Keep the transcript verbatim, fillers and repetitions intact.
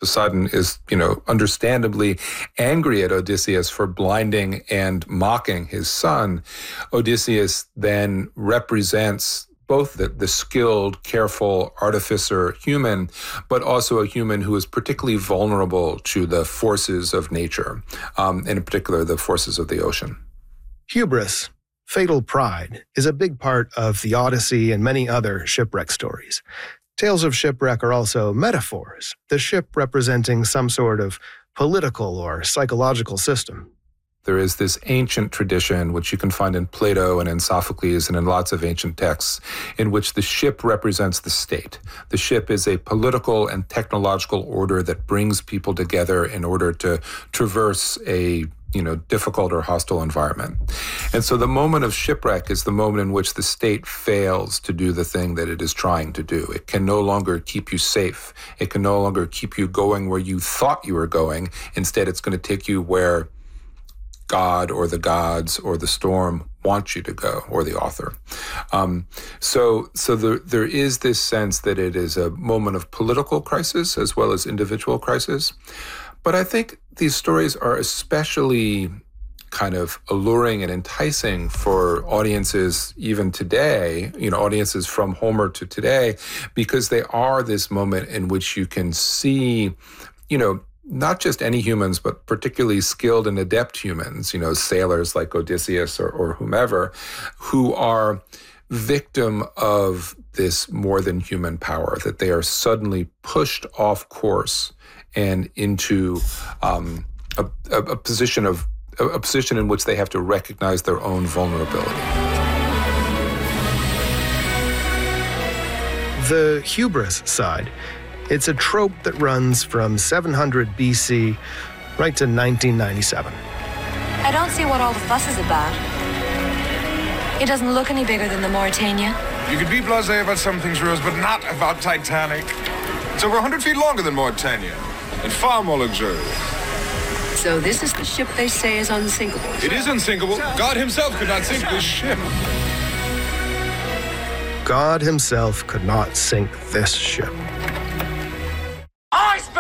Poseidon is, you know, understandably angry at Odysseus for blinding and mocking his son. Odysseus then represents both the, the skilled, careful artificer human, but also a human who is particularly vulnerable to the forces of nature, um, and in particular, the forces of the ocean. Hubris, fatal pride, is a big part of the Odyssey and many other shipwreck stories. Tales of shipwreck are also metaphors, the ship representing some sort of political or psychological system. There is this ancient tradition, which you can find in Plato and in Sophocles and in lots of ancient texts, in which the ship represents the state. The ship is a political and technological order that brings people together in order to traverse a you know, difficult or hostile environment. And so the moment of shipwreck is the moment in which the state fails to do the thing that it is trying to do. It can no longer keep you safe. It can no longer keep you going where you thought you were going. Instead, it's going to take you where God or the gods or the storm want you to go, or the author. Um, so so there, there is this sense that it is a moment of political crisis as well as individual crisis. But I think these stories are especially kind of alluring and enticing for audiences even today, you know, audiences from Homer to today, because they are this moment in which you can see, you know, not just any humans, but particularly skilled and adept humans, you know, sailors like Odysseus or, or whomever, who are victim of this more than human power, that they are suddenly pushed off course and into um, a, a, a position of a, a position in which they have to recognize their own vulnerability. The hubris side. It's a trope that runs from seven hundred B C right to nineteen ninety-seven. I don't see what all the fuss is about. It doesn't look any bigger than the Mauritania. You could be blasé about some things, Rose, but not about Titanic. It's over one hundred feet longer than Mauritania, and far more luxurious. So this is the ship they say is unsinkable. It is unsinkable. God himself could not sink this ship. God himself could not sink this ship.